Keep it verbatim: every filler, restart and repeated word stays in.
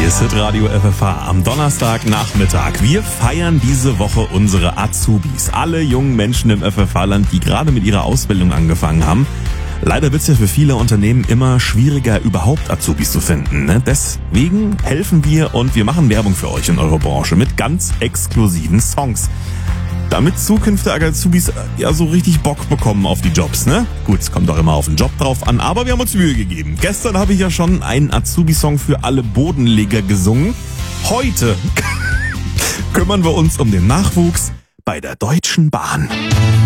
ist Hitradio F F H am Donnerstagnachmittag. Wir feiern diese Woche unsere Azubis. Alle jungen Menschen im F F H-Land, die gerade mit ihrer Ausbildung angefangen haben. Leider wird es ja für viele Unternehmen immer schwieriger, überhaupt Azubis zu finden. Ne? Deswegen helfen wir und wir machen Werbung für euch in eurer Branche mit ganz exklusiven Songs. Damit zukünftige Azubis ja so richtig Bock bekommen auf die Jobs, ne? Gut, es kommt doch immer auf den Job drauf an, aber wir haben uns Mühe gegeben. Gestern habe ich ja schon einen Azubi-Song für alle Bodenleger gesungen. Heute kümmern wir uns um den Nachwuchs bei der Deutschen Bahn.